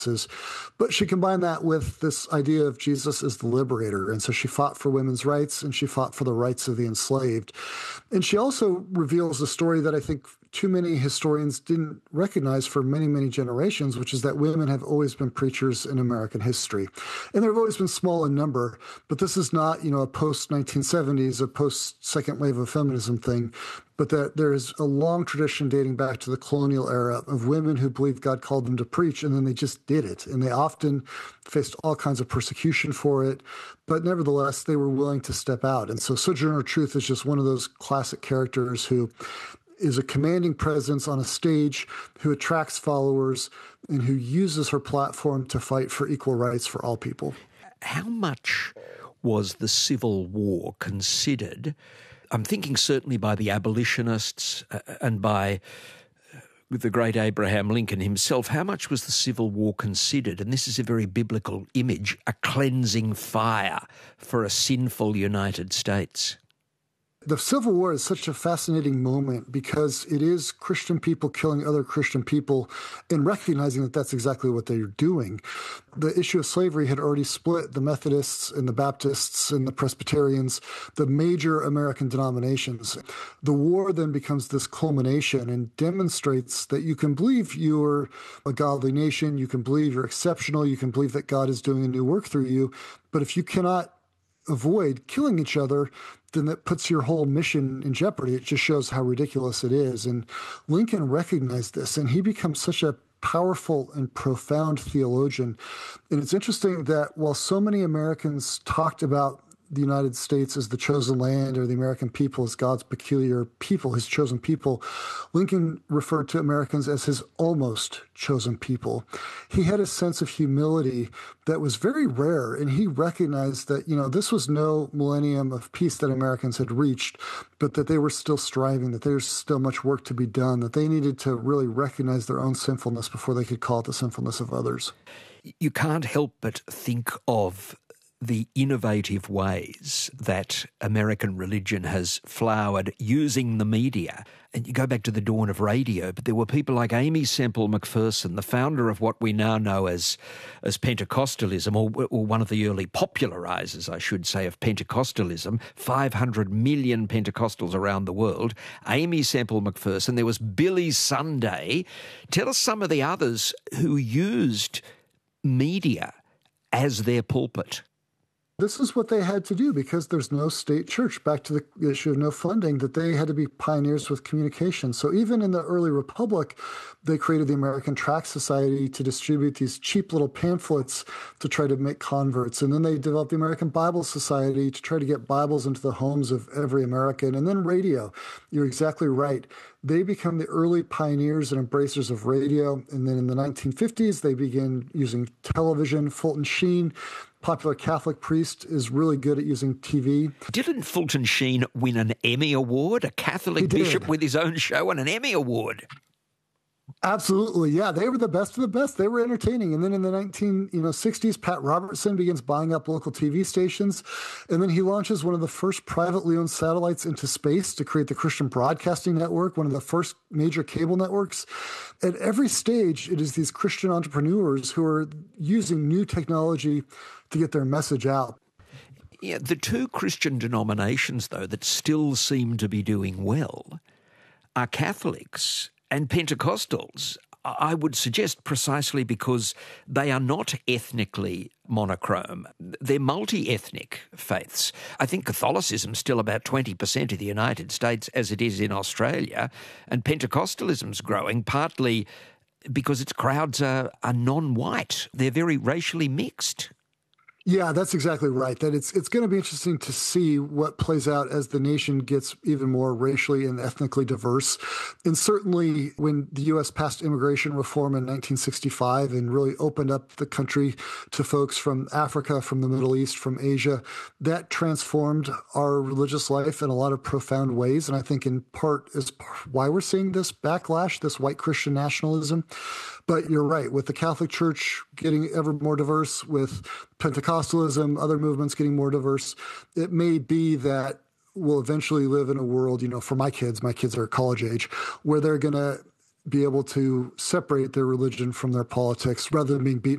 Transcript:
But she combined that with this idea of Jesus as the liberator. And so she fought for women's rights and she fought for the rights of the enslaved. And she also reveals a story that I think too many historians didn't recognize for many, many generations, which is that women have always been preachers in American history. And they've always been small in number, but this is not, a post-1970s, a post-second wave of feminism thing, but that there is a long tradition dating back to the colonial era of women who believed God called them to preach, and then they just did it. And they often faced all kinds of persecution for it, but nevertheless, they were willing to step out. And so Sojourner Truth is just one of those classic characters who is a commanding presence on a stage, who attracts followers, and who uses her platform to fight for equal rights for all people. How much was the Civil War considered? I'm thinking certainly by the abolitionists and by the great Abraham Lincoln himself. How much was the Civil War considered, and this is a very biblical image, a cleansing fire for a sinful United States? The Civil War is such a fascinating moment because it is Christian people killing other Christian people and recognizing that that's exactly what they're doing. The issue of slavery had already split the Methodists and the Baptists and the Presbyterians, the major American denominations. The war then becomes this culmination and demonstrates that you can believe you're a godly nation, you can believe you're exceptional, you can believe that God is doing a new work through you, but if you cannot avoid killing each other, then that puts your whole mission in jeopardy. It just shows how ridiculous it is. And Lincoln recognized this, and he becomes such a powerful and profound theologian. And it's interesting that while so many Americans talked about the United States as the chosen land, or the American people as God's peculiar people, his chosen people, Lincoln referred to Americans as his almost chosen people. He had a sense of humility that was very rare, and he recognized that, this was no millennium of peace that Americans had reached, but that they were still striving, that there's still much work to be done, that they needed to really recognize their own sinfulness before they could call it the sinfulness of others. You can't help but think of the innovative ways that American religion has flowered using the media. And you go back to the dawn of radio, but there were people like Aimee Semple McPherson, the founder of what we now know as Pentecostalism, or one of the early popularisers, I should say, of Pentecostalism, 500 million Pentecostals around the world. Aimee Semple McPherson, there was Billy Sunday. Tell us some of the others who used media as their pulpit. This is what they had to do because there's no state church. Back to the issue of no funding, that they had to be pioneers with communication. So even in the early republic, they created the American Tract Society to distribute these cheap little pamphlets to try to make converts. And then they developed the American Bible Society to try to get Bibles into the homes of every American. And then radio. You're exactly right. They become the early pioneers and embracers of radio. And then in the 1950s, they begin using television. Fulton Sheen, popular Catholic priest, is really good at using TV. Didn't Fulton Sheen win an Emmy Award? A Catholic bishop with his own show and an Emmy Award. Absolutely, yeah. They were the best of the best. They were entertaining. And then in the 1960s, Pat Robertson begins buying up local TV stations. And then he launches one of the first privately owned satellites into space to create the Christian Broadcasting Network, one of the first major cable networks. At every stage, it is these Christian entrepreneurs who are using new technology to get their message out. Yeah, the two Christian denominations, though, that still seem to be doing well are Catholics and Pentecostals. I would suggest precisely because they are not ethnically monochrome. They're multi-ethnic faiths. I think Catholicism's still about 20% of the United States, as it is in Australia, and Pentecostalism's growing, partly because its crowds are non-white. They're very racially mixed. Yeah, that's exactly right. That it's going to be interesting to see what plays out as the nation gets even more racially and ethnically diverse. And certainly when the U.S. passed immigration reform in 1965 and really opened up the country to folks from Africa, from the Middle East, from Asia, that transformed our religious life in a lot of profound ways. And I think in part is why we're seeing this backlash, this white Christian nationalism. But you're right, with the Catholic Church getting ever more diverse, with Pentecostalism, other movements getting more diverse, it may be that we'll eventually live in a world, for my kids are college age, where they're going to be able to separate their religion from their politics rather than being beaten